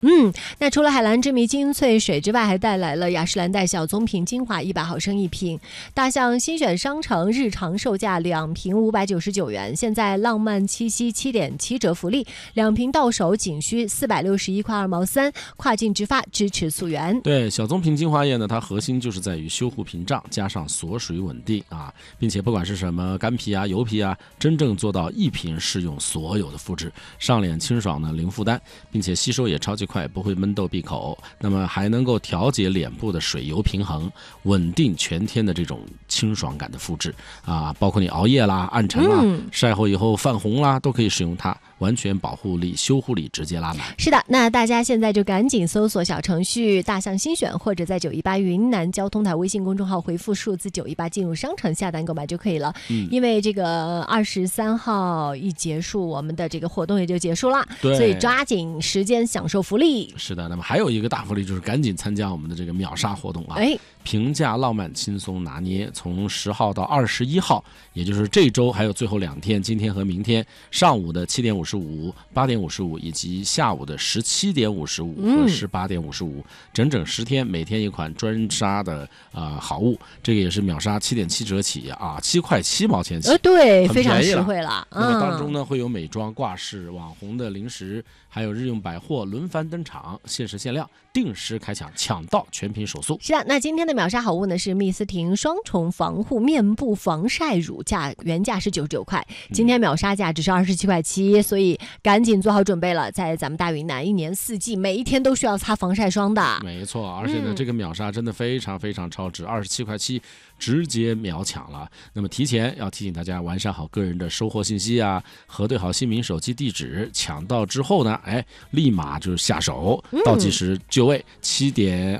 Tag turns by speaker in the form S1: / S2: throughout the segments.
S1: 那除了海蓝之谜精粹水之外，还带来了雅诗兰黛小棕瓶精华100毫升1瓶，大象新选商城日常售价2瓶599元，现在浪漫七夕7.7折福利，2瓶到手仅需461块2毛3，跨境直发，支持溯源。
S2: 对，小棕瓶精华液呢，它核心就是在于修护屏障，加上锁水稳定啊，并且不管是什么干皮啊、油皮啊，真正做到一瓶适用所有的肤质，上脸清爽呢，零负担，并且吸收也超级快，不会闷痘闭口。那么还能够调节脸部的水油平衡，稳定全天的这种清爽感的肤质啊，包括你熬夜啦、暗沉啦、晒后以后泛红啦，都可以使用它，完全保护力、修护力直接拉满。
S1: 是的，那大家现在就赶紧搜索小程序大象新选，或者在918云南交通台微信公众号回复数字918进入商城下单购买就可以了。因为这个23号一结束，我们的这个活动也就结束了，所以抓紧时间享受福利。
S2: 是的，那么还有一个大福利就是赶紧参加我们的这个秒杀活动啊！平价浪漫轻松拿捏，从10号到21号，也就是这周还有最后2天，今天和明天，上午的7点55、8点55，以及下午的17点55和18点55，整整10天，每天一款专杀的好物，这个也是秒杀7.7折起啊，7块7毛钱起，
S1: 对，非常实惠了。
S2: 那么当中呢，会有美妆、挂饰、网红的零食，还有日用百货轮番登场，限时限量，定时开抢，抢到全品手速。
S1: 是的，那今天的秒杀好物呢是蜜斯婷双重防护面部防晒乳，原价是99块，今天秒杀价只是27块7，所以赶紧做好准备了，在咱们大云南1年4季每一天都需要擦防晒霜的。
S2: 没错，而且呢，这个秒杀真的非常非常超值，27块7直接秒抢了。那么提前要提醒大家完善好个人的收货信息啊，核对好姓名、手机地址，抢到之后呢，立马就是下手，倒计时就位17点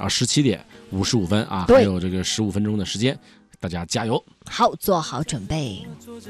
S2: 55分啊，还有这个15分钟的时间，大家加油！
S1: 好，做好准备。